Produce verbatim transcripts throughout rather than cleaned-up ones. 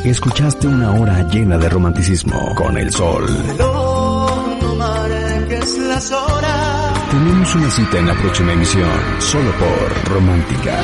Escuchaste una hora llena de romanticismo con el sol. Tenemos una cita en la próxima emisión, solo por Romántica.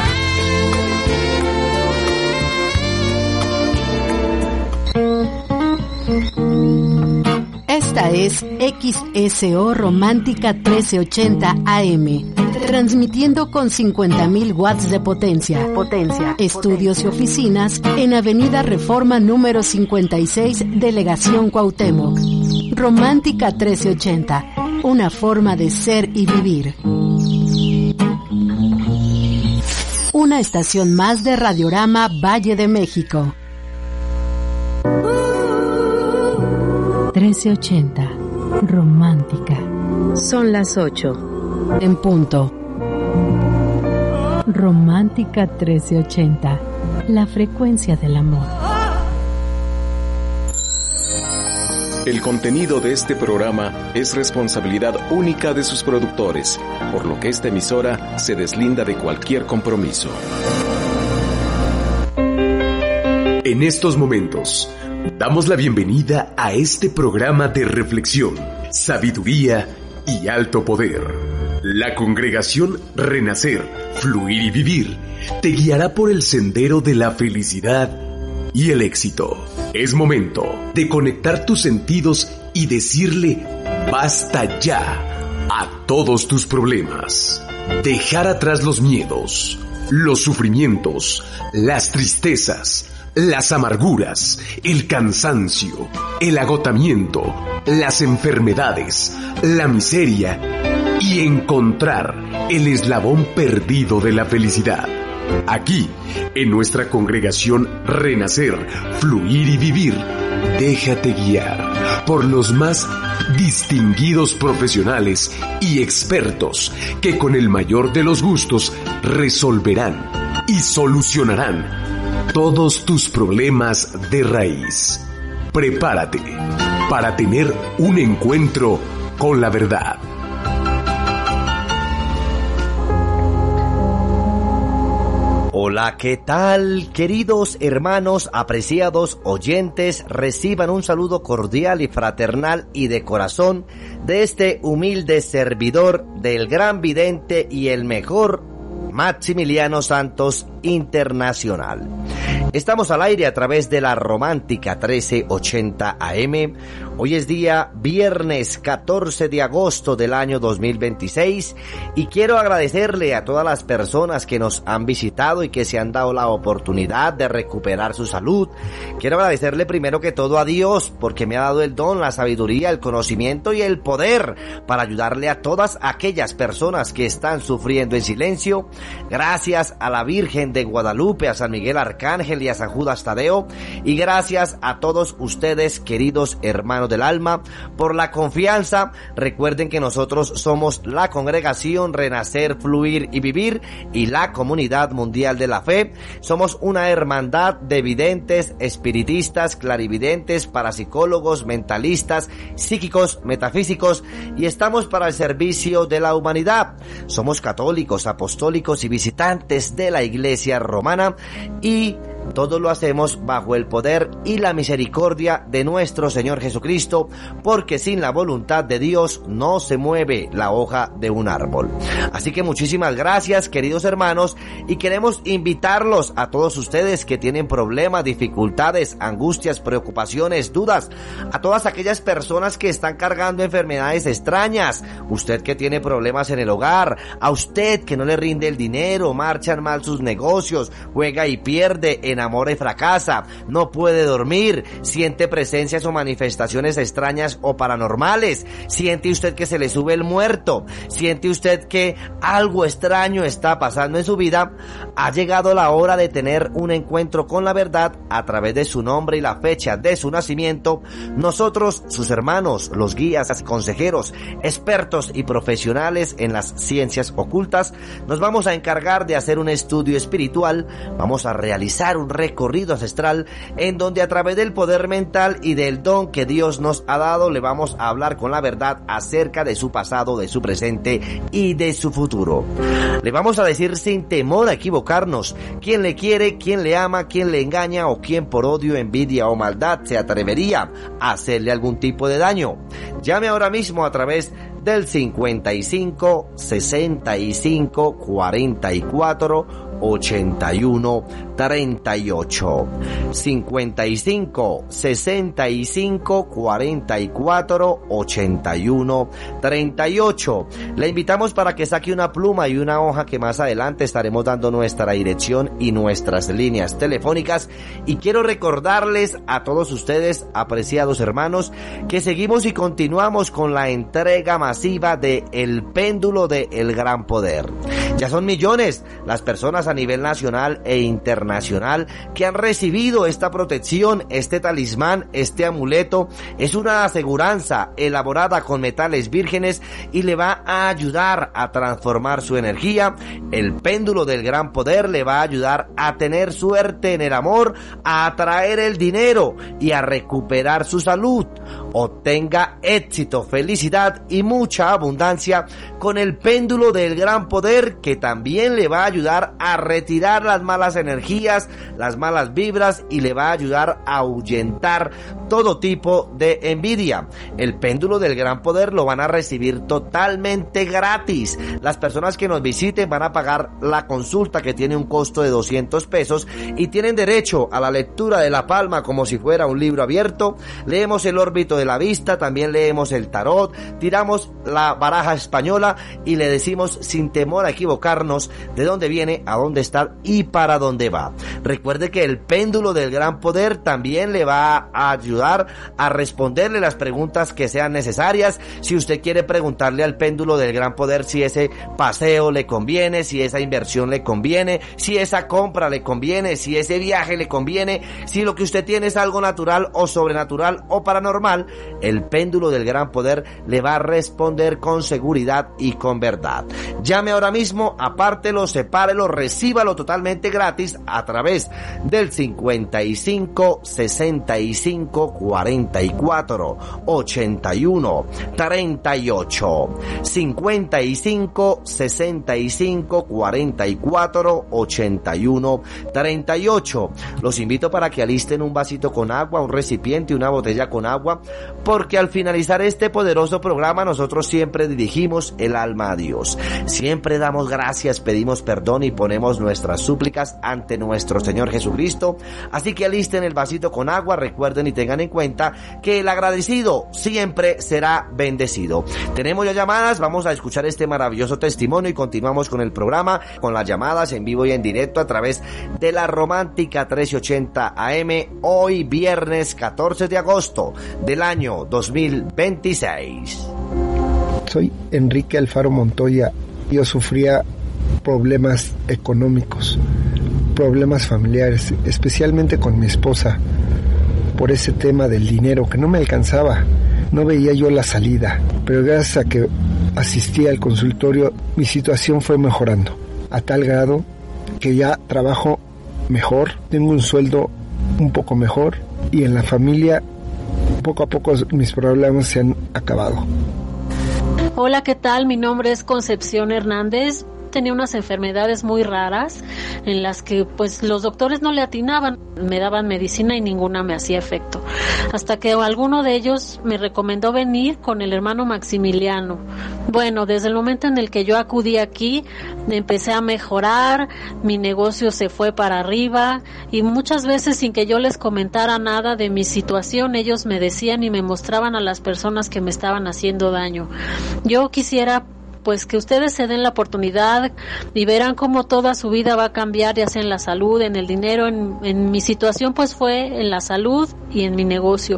Esta es X S O Romántica trece ochenta A M, transmitiendo con cincuenta mil watts de potencia. Potencia. Estudios potencia. Y oficinas en Avenida Reforma número cincuenta y seis, Delegación Cuauhtémoc. Romántica trece ochenta, una forma de ser y vivir. Una estación más de Radiorama Valle de México. trece ochenta, Romántica. Son las ocho. En punto. Romántica trece ochenta, la frecuencia del amor. El contenido de este programa es responsabilidad única de sus productores, por lo que esta emisora se deslinda de cualquier compromiso. En estos momentos, damos la bienvenida a este programa de reflexión, sabiduría y alto poder. La congregación Renacer, Fluir y Vivir te guiará por el sendero de la felicidad y el éxito. Es momento de conectar tus sentidos y decirle basta ya a todos tus problemas. Dejar atrás los miedos, los sufrimientos, las tristezas, las amarguras, el cansancio, el agotamiento, las enfermedades, la miseria y encontrar el eslabón perdido de la felicidad. Aquí, en nuestra congregación Renacer, Fluir y Vivir, déjate guiar por los más distinguidos profesionales y expertos que con el mayor de los gustos resolverán y solucionarán todos tus problemas de raíz. Prepárate para tener un encuentro con la verdad. Hola, ¿qué tal? Queridos hermanos, apreciados oyentes, reciban un saludo cordial y fraternal y de corazón de este humilde servidor del gran vidente y el mejor Maximiliano Santos Internacional. Estamos al aire a través de la Romántica trece ochenta A M. Hoy es día viernes catorce de agosto del año dos mil veintiséis y quiero agradecerle a todas las personas que nos han visitado y que se han dado la oportunidad de recuperar su salud. Quiero agradecerle primero que todo a Dios porque me ha dado el don, la sabiduría, el conocimiento y el poder para ayudarle a todas aquellas personas que están sufriendo en silencio. Gracias a la Virgen de Guadalupe, a San Miguel Arcángel y a San Judas Tadeo, y gracias a todos ustedes, queridos hermanos del alma, por la confianza. Recuerden que nosotros somos la congregación Renacer, Fluir y Vivir y la Comunidad Mundial de la Fe. Somos una hermandad de videntes, espiritistas, clarividentes, parapsicólogos, mentalistas, psíquicos, metafísicos, y estamos para el servicio de la humanidad. Somos católicos, apostólicos y visitantes de la Iglesia Romana, y todo lo hacemos bajo el poder y la misericordia de nuestro Señor Jesucristo, porque sin la voluntad de Dios no se mueve la hoja de un árbol. Así que muchísimas gracias, queridos hermanos, y queremos invitarlos a todos ustedes que tienen problemas, dificultades, angustias, preocupaciones, dudas, a todas aquellas personas que están cargando enfermedades extrañas, usted que tiene problemas en el hogar, a usted que no le rinde el dinero, marchan mal sus negocios, juega y pierde, enamora y fracasa, no puede dormir, siente presencias o manifestaciones extrañas o paranormales, siente usted que se le sube el muerto, siente usted que algo extraño está pasando en su vida. Ha llegado la hora de tener un encuentro con la verdad a través de su nombre y la fecha de su nacimiento. Nosotros, sus hermanos, los guías, consejeros, expertos y profesionales en las ciencias ocultas, nos vamos a encargar de hacer un estudio espiritual, vamos a realizar un recorrido ancestral en donde a través del poder mental y del don que Dios nos ha dado le vamos a hablar con la verdad acerca de su pasado, de su presente y de su futuro. Le vamos a decir sin temor a equivocarnos quién le quiere, quién le ama, quién le engaña o quién por odio, envidia o maldad se atrevería a hacerle algún tipo de daño. Llame ahora mismo a través del cincuenta y cinco, sesenta y cinco, cuarenta y cuatro, ochenta y uno, treinta y ocho. cincuenta y cinco, sesenta y cinco, cuarenta y cuatro, ochenta y uno, treinta y ocho. Le invitamos para que saque una pluma y una hoja que más adelante estaremos dando nuestra dirección y nuestras líneas telefónicas. Y quiero recordarles a todos ustedes, apreciados hermanos, que seguimos y continuamos con la entrega masiva de El Péndulo de El Gran Poder. Ya son millones las personas a nivel nacional e internacional que han recibido esta protección, este talismán, este amuleto. Es una aseguranza elaborada con metales vírgenes y le va a ayudar a transformar su energía. El Péndulo del Gran Poder le va a ayudar a tener suerte en el amor, a atraer el dinero y a recuperar su salud. Obtenga éxito, felicidad y mucha abundancia con el Péndulo del Gran Poder, que también le va a ayudar a retirar las malas energías, las malas vibras y le va a ayudar a ahuyentar todo tipo de envidia. El Péndulo del Gran Poder lo van a recibir totalmente gratis. Las personas que nos visiten van a pagar la consulta, que tiene un costo de doscientos pesos, y tienen derecho a la lectura de la palma como si fuera un libro abierto. Leemos el órbito de la vista, también leemos el tarot, tiramos la baraja española y le decimos sin temor a equivocarnos de dónde viene, a dónde está y para dónde va. Recuerde que el Péndulo del Gran Poder también le va a ayudar a responderle las preguntas que sean necesarias. Si usted quiere preguntarle al Péndulo del Gran Poder si ese paseo le conviene, si esa inversión le conviene, si esa compra le conviene, si ese viaje le conviene, si lo que usted tiene es algo natural o sobrenatural o paranormal, el Péndulo del Gran Poder le va a responder con seguridad y con verdad. Llame ahora mismo, apártelo, sepárelo, recíbalo totalmente gratis a través del cincuenta y cinco, sesenta y cinco, cuarenta y cuatro, ochenta y uno, treinta y ocho. cincuenta y cinco, sesenta y cinco, cuarenta y cuatro, ochenta y uno, treinta y ocho. Los invito para que alisten un vasito con agua, un recipiente, una botella con agua, porque al finalizar este poderoso programa nosotros siempre dirigimos el alma a Dios. Siempre damos gracias, pedimos perdón y ponemos nuestras súplicas ante nuestro Señor Jesucristo. Así que alisten el vasito con agua, recuerden y tengan en cuenta que el agradecido siempre será bendecido. Tenemos ya llamadas, vamos a escuchar este maravilloso testimonio y continuamos con el programa, con las llamadas en vivo y en directo a través de la Romántica trece ochenta A M, hoy viernes catorce de agosto del año dos mil veintiséis. Soy Enrique Alfaro Montoya. Yo sufría problemas económicos, problemas familiares, especialmente con mi esposa, por ese tema del dinero que no me alcanzaba, no veía yo la salida, pero gracias a que asistí al consultorio, mi situación fue mejorando, a tal grado que ya trabajo mejor, tengo un sueldo un poco mejor y en la familia poco a poco mis problemas se han acabado. Hola, ¿qué tal? Mi nombre es Concepción Hernández. Tenía unas enfermedades muy raras en las que pues los doctores no le atinaban, me daban medicina y ninguna me hacía efecto, hasta que alguno de ellos me recomendó venir con el hermano Maximiliano. Bueno, desde el momento en el que yo acudí aquí, empecé a mejorar, mi negocio se fue para arriba y muchas veces sin que yo les comentara nada de mi situación, ellos me decían y me mostraban a las personas que me estaban haciendo daño. Yo quisiera pues que ustedes se den la oportunidad y verán cómo toda su vida va a cambiar, ya sea en la salud, en el dinero. En, en mi situación pues fue en la salud y en mi negocio.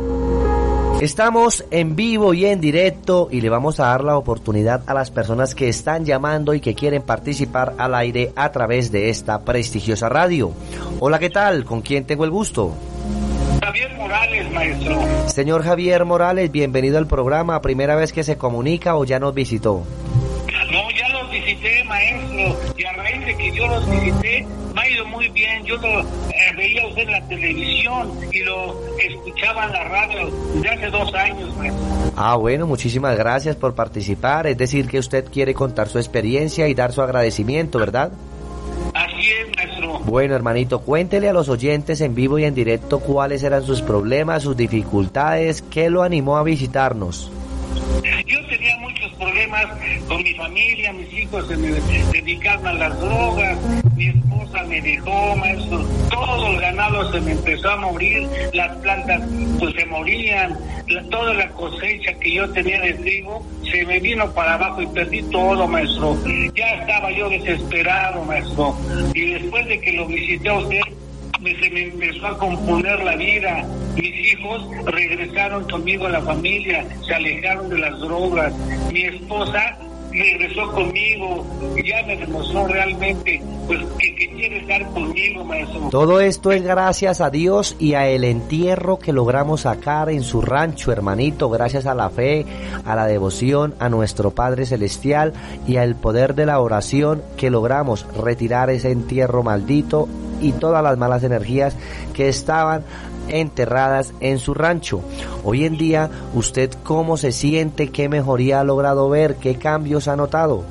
Estamos en vivo y en directo y le vamos a dar la oportunidad a las personas que están llamando y que quieren participar al aire a través de esta prestigiosa radio. Hola, ¿qué tal? ¿Con quién tengo el gusto? Javier Morales, maestro. Señor Javier Morales, bienvenido al programa. ¿Primera vez que se comunica o ya nos visitó? No, ya los visité, maestro, y a raíz de que yo los visité, me ha ido muy bien. Yo lo eh, veía usted en la televisión y lo escuchaba en la radio desde hace dos años, maestro. Ah, bueno, muchísimas gracias por participar. Es decir, que usted quiere contar su experiencia y dar su agradecimiento, ¿verdad? Así es, maestro. Bueno, hermanito, cuéntele a los oyentes en vivo y en directo cuáles eran sus problemas, sus dificultades, qué lo animó a visitarnos. Yo tenía muchos problemas con mi familia, mis hijos se me dedicaban a las drogas, mi esposa me dejó, maestro, todo el ganado se me empezó a morir, las plantas pues se morían, la, toda la cosecha que yo tenía de trigo se me vino para abajo y perdí todo, maestro. Ya estaba yo desesperado, maestro, y después de que lo visité a usted, Me, se me empezó a componer la vida. Mis hijos regresaron conmigo a la familia, se alejaron de las drogas. Mi esposa regresó conmigo y ya me demostró realmente pues que, que quiere estar conmigo, maestro. Todo esto es gracias a Dios y a el entierro que logramos sacar en su rancho, hermanito, gracias a la fe, a la devoción, a nuestro Padre Celestial y al poder de la oración que logramos retirar ese entierro maldito y todas las malas energías que estaban enterradas en su rancho. Hoy en día, ¿usted cómo se siente? ¿Qué mejoría ha logrado ver? ¿Qué cambios ha notado?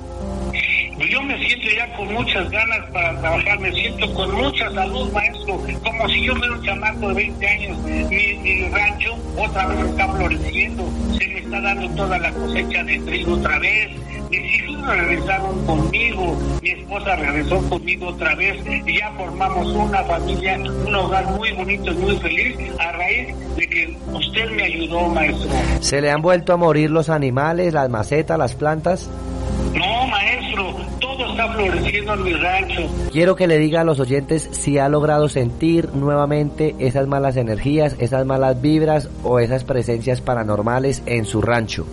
Yo me siento ya con muchas ganas para trabajar, me siento con mucha salud, maestro, como si yo fuera un chamaco de veinte años. Mi, mi rancho otra vez está floreciendo, se me está dando toda la cosecha de trigo otra vez. Mis hijos regresaron conmigo, mi esposa regresó conmigo otra vez y ya formamos una familia, un hogar muy bonito y muy feliz a raíz de que usted me ayudó, maestro. ¿Se le han vuelto a morir los animales, las macetas, las plantas? No, maestro, todo está floreciendo en mi rancho. Quiero que le diga a los oyentes si ha logrado sentir nuevamente esas malas energías, esas malas vibras o esas presencias paranormales en su rancho.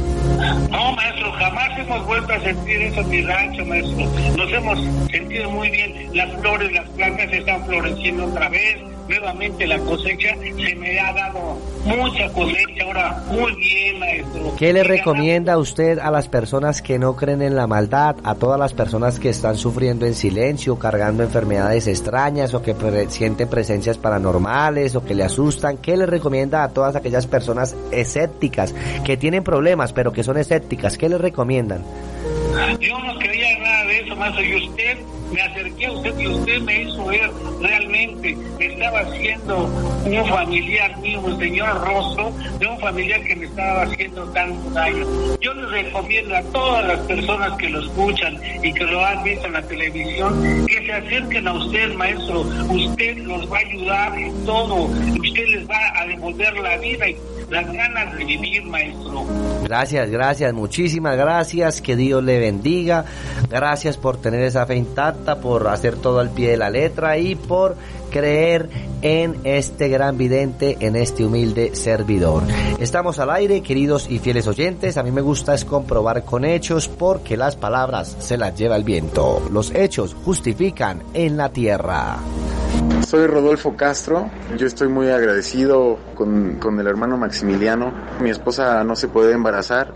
No, maestro, jamás hemos vuelto a sentir eso en mi rancho, maestro. Nos hemos sentido muy bien. Las flores, las plantas están floreciendo otra vez. Nuevamente la cosecha, se me ha dado mucha cosecha ahora, muy bien, maestro. ¿Qué le recomienda usted a las personas que no creen en la maldad, a todas las personas que están sufriendo en silencio, cargando enfermedades extrañas o que pre- sienten presencias paranormales o que le asustan? ¿Qué le recomienda a todas aquellas personas escépticas que tienen problemas pero que son escépticas? ¿Qué le recomiendan? Yo no creía nada de eso, maestro, y usted, me acerqué a usted y usted me hizo ver realmente, me estaba haciendo un familiar mío, un señor rostro de un familiar que me estaba haciendo tanto daño. Yo les recomiendo a todas las personas que lo escuchan y que lo han visto en la televisión, que se acerquen a usted, maestro. Usted los va a ayudar en todo, usted les va a devolver la vida y las ganas de vivir, maestro. Gracias, gracias, muchísimas gracias, que Dios le bendiga, gracias por tener esa fe intacta, por hacer todo al pie de la letra y por creer en este gran vidente, en este humilde servidor. Estamos al aire, queridos y fieles oyentes. A mí me gusta es comprobar con hechos, porque las palabras se las lleva el viento, los hechos justifican en la tierra. Soy Rodolfo Castro, yo estoy muy agradecido con, con el hermano Maximiliano. Mi esposa no se puede embarazar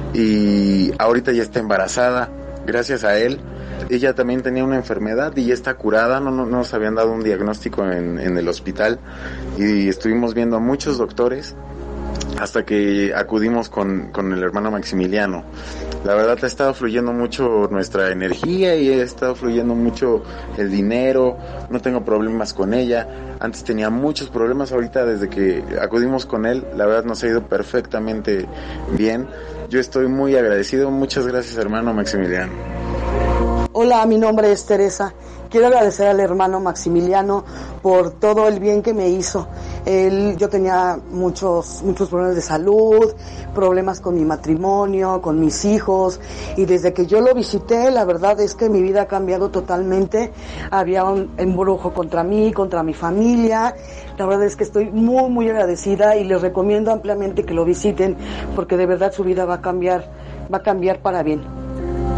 y ahorita ya está embarazada, gracias a él. Ella también tenía una enfermedad y ya está curada, no, no, no nos habían dado un diagnóstico en, en el hospital y estuvimos viendo a muchos doctores hasta que acudimos con, con el hermano Maximiliano. La verdad ha estado fluyendo mucho nuestra energía y ha estado fluyendo mucho el dinero, no tengo problemas con ella. Antes tenía muchos problemas, ahorita desde que acudimos con él, la verdad nos ha ido perfectamente bien. Yo estoy muy agradecido, muchas gracias hermano Maximiliano. Hola, mi nombre es Teresa. Quiero agradecer al hermano Maximiliano por todo el bien que me hizo. Él, yo tenía muchos, muchos problemas de salud, problemas con mi matrimonio, con mis hijos, y desde que yo lo visité, la verdad es que mi vida ha cambiado totalmente. Había un embrujo contra mí, contra mi familia. La verdad es que estoy muy, muy agradecida y les recomiendo ampliamente que lo visiten, porque de verdad su vida va a cambiar, va a cambiar para bien.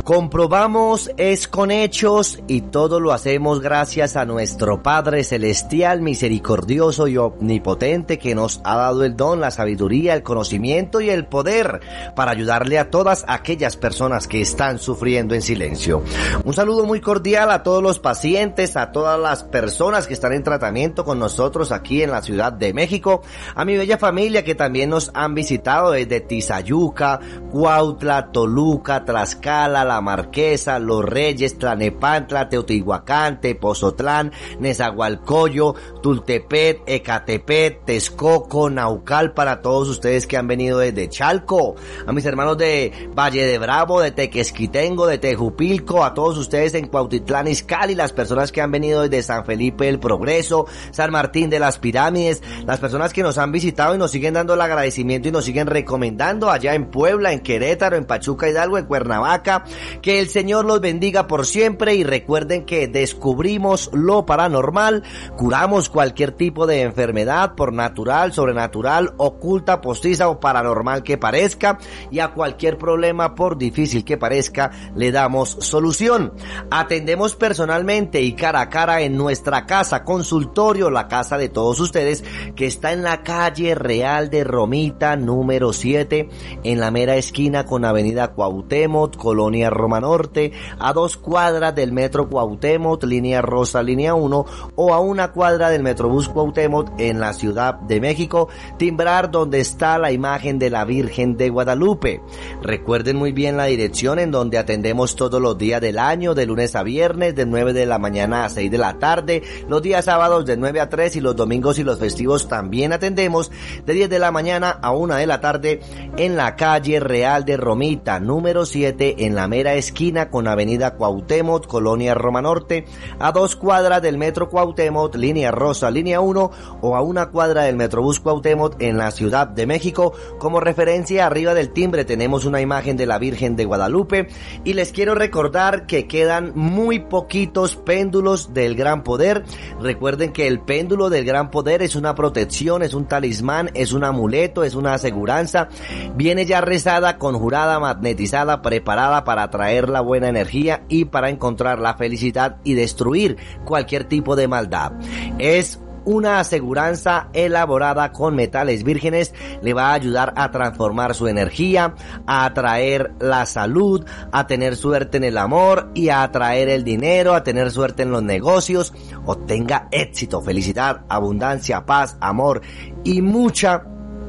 comprobamos es con hechos y todo lo hacemos gracias a nuestro Padre Celestial, misericordioso y omnipotente, que nos ha dado el don, la sabiduría, el conocimiento y el poder para ayudarle a todas aquellas personas que están sufriendo en silencio. Un saludo muy cordial a todos los pacientes, a todas las personas que están en tratamiento con nosotros aquí en la Ciudad de México, a mi bella familia que también nos han visitado desde Tizayuca, Cuautla, Toluca, Tlaxcala, La Marquesa, Los Reyes, Tlanepantla, Teotihuacán, Tepozotlán, Nezahualcóyotl, Tultepec, Ecatepec, Texcoco, Naucal, para todos ustedes que han venido desde Chalco, a mis hermanos de Valle de Bravo, de Tequesquitengo, de Tejupilco, a todos ustedes en Cuautitlán Izcalli, las personas que han venido desde San Felipe del Progreso, San Martín de las Pirámides, las personas que nos han visitado y nos siguen dando el agradecimiento y nos siguen recomendando allá en Puebla, en Querétaro, en Pachuca Hidalgo, en Cuernavaca. Que el Señor los bendiga por siempre y recuerden que descubrimos lo paranormal, curamos cualquier tipo de enfermedad por natural, sobrenatural, oculta, postiza o paranormal que parezca, y a cualquier problema por difícil que parezca le damos solución. Atendemos personalmente y cara a cara en nuestra casa consultorio, la casa de todos ustedes, que está en la calle Real de Romita número siete, en la mera esquina con Avenida Cuauhtémoc, Colonia Roma Norte, a dos cuadras del Metro Cuauhtémoc, línea rosa, línea uno, o a una cuadra del Metrobús Cuauhtémoc en la Ciudad de México, timbrar donde está la imagen de la Virgen de Guadalupe. Recuerden muy bien la dirección en donde atendemos todos los días del año, de lunes a viernes, de nueve de la mañana a seis de la tarde, los días sábados de nueve a tres y los domingos y los festivos también atendemos de diez de la mañana a una de la tarde en la calle Real de Romita, número siete, en la mera esquina con Avenida Cuauhtémoc, Colonia Roma Norte, a dos cuadras del Metro Cuauhtémoc, línea rosa, línea uno, o a una cuadra del Metrobús Cuauhtémoc en la Ciudad de México. Como referencia, arriba del timbre tenemos una imagen de la Virgen de Guadalupe, y les quiero recordar que quedan muy poquitos péndulos del Gran Poder. Recuerden que el péndulo del Gran Poder es una protección, es un talismán, es un amuleto, es una aseguranza, viene ya rezada, conjurada, magnetizada, preparada para atraer la buena energía y para encontrar la felicidad y destruir cualquier tipo de maldad. Es una aseguranza elaborada con metales vírgenes, le va a ayudar a transformar su energía, a atraer la salud, a tener suerte en el amor y a atraer el dinero, a tener suerte en los negocios, obtenga éxito, felicidad, abundancia, paz, amor y mucha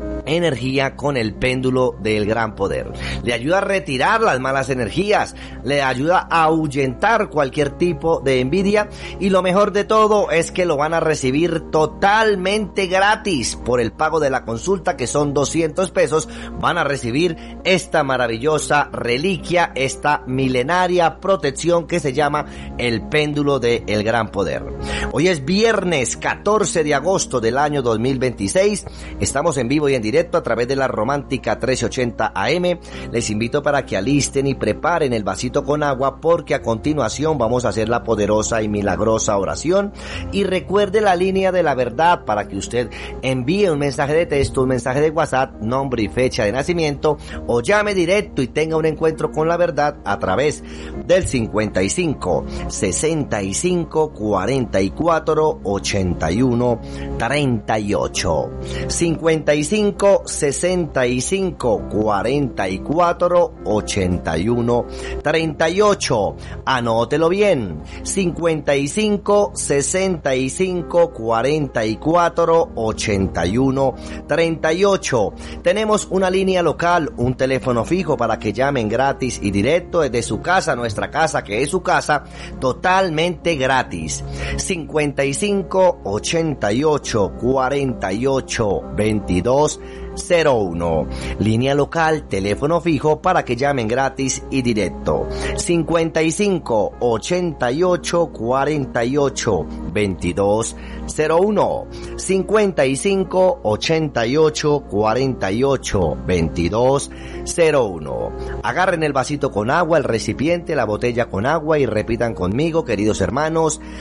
energía con el péndulo del Gran Poder. Le ayuda a retirar las malas energías, le ayuda a ahuyentar cualquier tipo de envidia, y lo mejor de todo es que lo van a recibir totalmente gratis. Por el pago de la consulta, que son doscientos pesos, van a recibir esta maravillosa reliquia, esta milenaria protección que se llama el péndulo del Gran Poder. Hoy es viernes catorce de agosto del año dos mil veintiséis, estamos en vivo y en directo a través de la Romántica mil trescientos ochenta A M. Les invito para que alisten y preparen el vasito con agua, porque a continuación vamos a hacer la poderosa y milagrosa oración. Y recuerde la línea de la verdad para que usted envíe un mensaje de texto, un mensaje de WhatsApp, nombre y fecha de nacimiento, o llame directo y tenga un encuentro con la verdad a través del cincuenta y cinco, sesenta y cinco, cuarenta y cuatro, ochenta y uno, treinta y ocho. cincuenta y cinco, sesenta y cinco, cuarenta y cuatro, ochenta y uno, treinta y ocho. Anótelo bien. cincuenta y cinco, sesenta y cinco, cuarenta y cuatro, ochenta y uno, treinta y ocho. Tenemos una línea local, un teléfono fijo para que llamen gratis y directo desde su casa, nuestra casa que es su casa, totalmente gratis. cincuenta y cinco, ochenta y ocho, cuarenta y ocho, veintidós, cero uno. Línea local, teléfono fijo para que llamen gratis y directo. cincuenta y cinco, ochenta y ocho, cuarenta y ocho, veintidós, cero uno. cincuenta y cinco, ochenta y ocho, cuarenta y ocho, veintidós, cero uno. Agarren el vasito con agua, el recipiente, la botella con agua y repitan conmigo, queridos hermanos.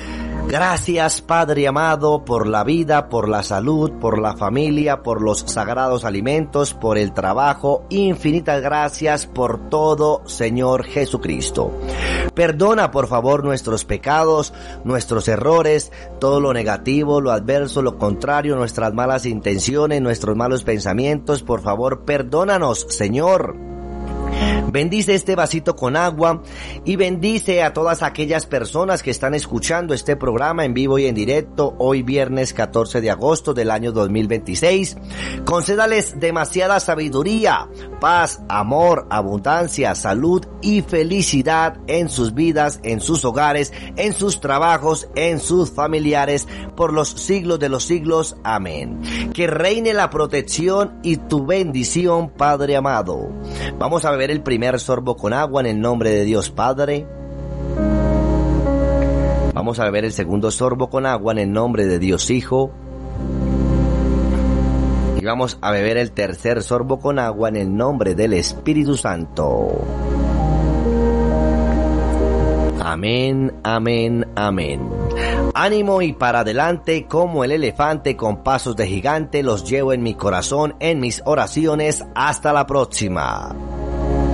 Gracias, Padre amado, por la vida, por la salud, por la familia, por los sagrados alimentos, por el trabajo. Infinitas gracias por todo, Señor Jesucristo. Perdona, por favor, nuestros pecados, nuestros errores, todo lo negativo, lo adverso, lo contrario, nuestras malas intenciones, nuestros malos pensamientos. Por favor, perdónanos, Señor. Bendice este vasito con agua y bendice a todas aquellas personas que están escuchando este programa en vivo y en directo hoy viernes catorce de agosto del año dos mil veintiséis. Concédales demasiada sabiduría, paz, amor, abundancia, salud y felicidad en sus vidas, en sus hogares, en sus trabajos, en sus familiares, por los siglos de los siglos. Amén. Que reine la protección y tu bendición, Padre amado. Vamos a beber el primer sorbo con agua en el nombre de Dios Padre. Vamos a beber el segundo sorbo con agua en el nombre de Dios Hijo. Y vamos a beber el tercer sorbo con agua en el nombre del Espíritu Santo. Amén, amén, amén. Ánimo y para adelante como el elefante con pasos de gigante, los llevo en mi corazón, en mis oraciones. Hasta la próxima.